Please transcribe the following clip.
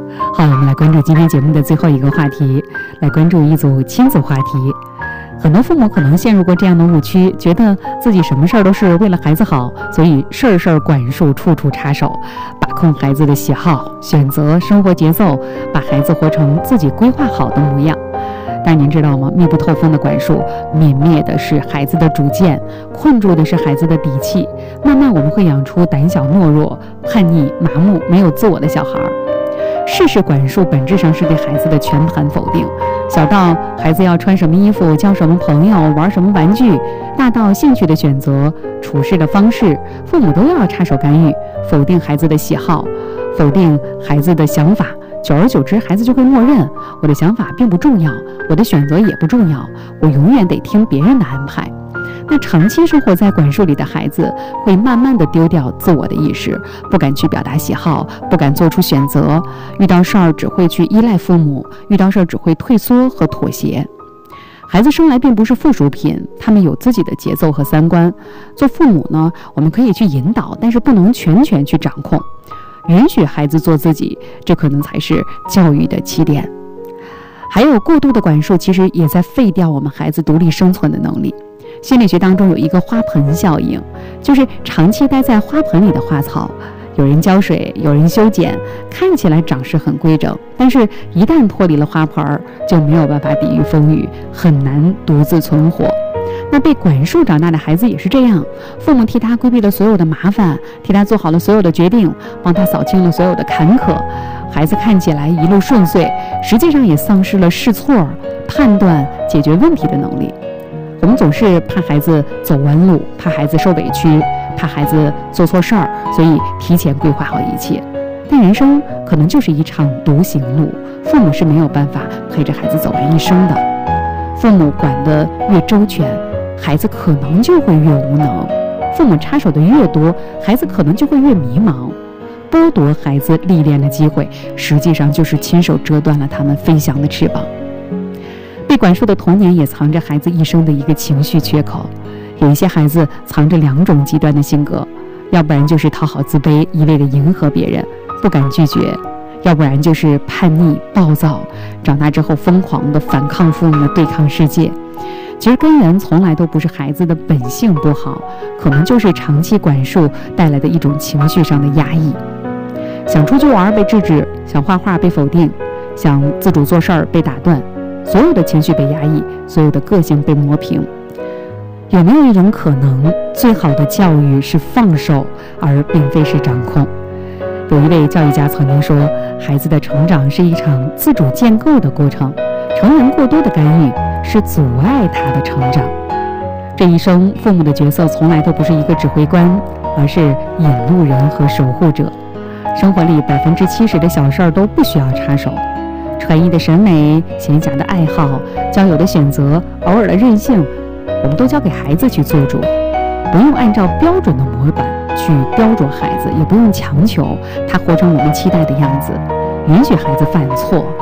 好，我们来关注今天节目的最后一个话题，来关注一组亲子话题。很多父母可能陷入过这样的误区，觉得自己什么事儿都是为了孩子好，所以事事管束，处处插手，把控孩子的喜好、选择、生活节奏，把孩子活成自己规划好的模样。但您知道吗？密不透风的管束，泯灭的是孩子的主见，困住的是孩子的底气。慢慢我们会养出胆小懦弱、叛逆、麻木、没有自我的小孩。事事管束本质上是对孩子的全盘否定，小到孩子要穿什么衣服、交什么朋友、玩什么玩具，大到兴趣的选择、处事的方式，父母都要插手干预，否定孩子的喜好，否定孩子的想法。久而久之，孩子就会默认我的想法并不重要，我的选择也不重要，我永远得听别人的安排。那长期生活在管束里的孩子，会慢慢的丢掉自我的意识，不敢去表达喜好，不敢做出选择，遇到事儿只会去依赖父母，遇到事儿只会退缩和妥协。孩子生来并不是附属品，他们有自己的节奏和三观。做父母呢，我们可以去引导，但是不能全权去掌控。允许孩子做自己，这可能才是教育的起点。还有过度的管束，其实也在废掉我们孩子独立生存的能力。心理学当中有一个花盆效应，就是长期待在花盆里的花草，有人浇水，有人修剪，看起来长势很规整，但是一旦脱离了花盆，就没有办法抵御风雨，很难独自存活。那被管束长大的孩子也是这样，父母替他规避了所有的麻烦，替他做好了所有的决定，帮他扫清了所有的坎坷，孩子看起来一路顺遂，实际上也丧失了试错、判断、解决问题的能力。我们总是怕孩子走弯路，怕孩子受委屈，怕孩子做错事儿，所以提前规划好一切。但人生可能就是一场独行路，父母是没有办法陪着孩子走完一生的。父母管得越周全，孩子可能就会越无能；父母插手的越多，孩子可能就会越迷茫。剥夺孩子历练的机会，实际上就是亲手折断了他们飞翔的翅膀。被管束的童年也藏着孩子一生的一个情绪缺口。有一些孩子藏着两种极端的性格，要不然就是讨好自卑，一味的迎合别人，不敢拒绝；要不然就是叛逆暴躁，长大之后疯狂的反抗父母，对抗世界。其实根源从来都不是孩子的本性不好，可能就是长期管束带来的一种情绪上的压抑。想出去玩被制止，想画画被否定，想自主做事儿被打断，所有的情绪被压抑，所有的个性被磨平。有没有一种可能，最好的教育是放手，而并非是掌控？有一位教育家曾经说，孩子的成长是一场自主建构的过程，成人过多的干预是阻碍他的成长。这一生，父母的角色从来都不是一个指挥官，而是引路人和守护者。生活里70%的小事儿都不需要插手，传艺的审美、闲暇的爱好、交友的选择、偶尔的任性，我们都交给孩子去做主，不用按照标准的模板去雕琢孩子，也不用强求他活成我们期待的样子，允许孩子犯错，